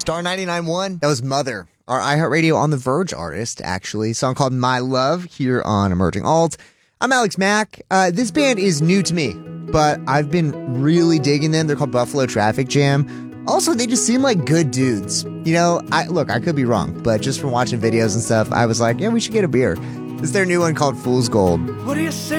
Star 99.1. That was Mother, our iHeartRadio On the Verge artist, actually. A song called My Love here on Emerging Alt. I'm Alex Mack. This band is new to me, but I've been really digging them. They're called Buffalo Traffic Jam. Also, they just seem like good dudes. You know, I could be wrong, but just from watching videos and stuff, I was like, yeah, we should get a beer. This is their new one called Fool's Gold. What do you say?